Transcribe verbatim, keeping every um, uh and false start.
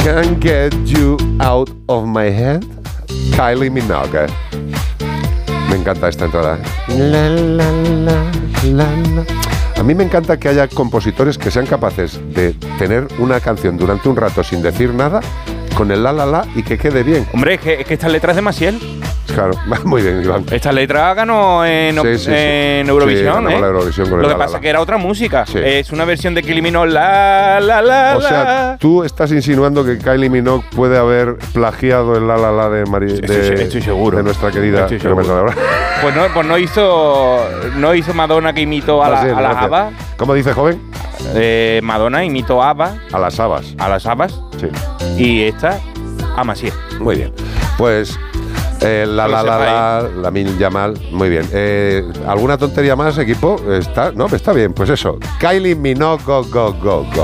Can't get you out of my head. Kylie Minogue. Me encanta esta entrada. La, la, la, la, la. A mí me encanta que haya compositores que sean capaces de tener una canción durante un rato sin decir nada, con el la la la y que quede bien. Hombre, es que, es que esta letra es de Maciel. Claro, muy bien, Iván. Esta letra ganó en, Sí, sí, sí. en Eurovisión, Sí, ¿eh? la Eurovisión con el Lo que la, la, pasa la. que era otra música. Sí. Es una versión de Kylie Minogue, la la la O sea, la. tú estás insinuando que Kylie Minogue puede haber plagiado el la la la de, Mari, Estoy- de, estoy seguro. de nuestra querida. Estoy que no me seguro. sale ahora. Pues no, pues no hizo no hizo Madonna que imitó a, la, Así es, a las gracias. habas. ¿Cómo dice, joven? Eh, Madonna imitó a ABBA, A las habas. a las habas, Sí. y esta a Maciel. Muy bien. Pues eh, la Que la lo la la, sepáis. la Min Yamal. Muy bien. Eh, ¿Alguna tontería más, equipo? Está, no, está bien. Pues eso. Kylie Minogue, go, go, go, go.